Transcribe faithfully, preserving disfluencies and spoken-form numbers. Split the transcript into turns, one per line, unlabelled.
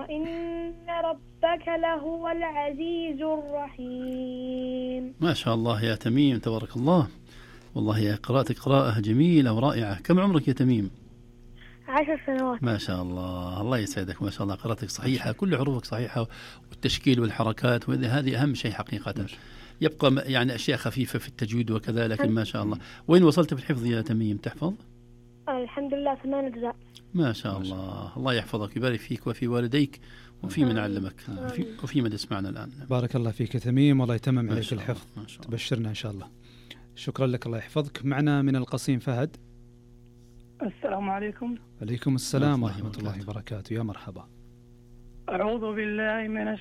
وإن ربك لهو العزيز الرحيم.
ما شاء الله يا تميم، تبارك الله، والله يا قراءتك قراءة جميلة ورائعة. كم عمرك يا تميم؟
عشر سنوات.
ما شاء الله، الله يسعدك، ما شاء الله قراءتك صحيحة، كل حروفك صحيحة، والتشكيل والحركات، وهذه أهم شيء حقيقة. يبقى يعني أشياء خفيفة في التجويد وكذا، لكن ما شاء الله. وين وصلت في الحفظ يا تميم؟ تحفظ؟
الحمد لله ثمان أجزاء.
ما شاء الله، الله يحفظك ويبارك فيك وفي والديك وفي من علمك وفي, وفي من يسمعنا الآن.
بارك الله فيك يا تميم، والله يتمم عليك الحفظ، تبشرنا إن شاء الله. شكرا لك، الله يحفظك. معنا من القصيم فهد.
السلام عليكم.
عليكم السلام ورحمة الله وبركاته، يا مرحبا.
أعوذ بالله من